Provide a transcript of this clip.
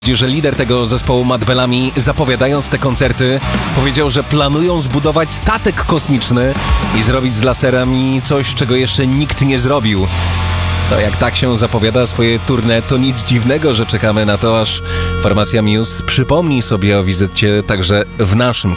Że lider tego zespołu Matt Bellamy, zapowiadając te koncerty, powiedział, że planują zbudować statek kosmiczny i zrobić z laserami coś, czego jeszcze nikt nie zrobił. No jak tak się zapowiada swoje tournée, to nic dziwnego, że czekamy na to, aż formacja Muse przypomni sobie o wizycie także w naszym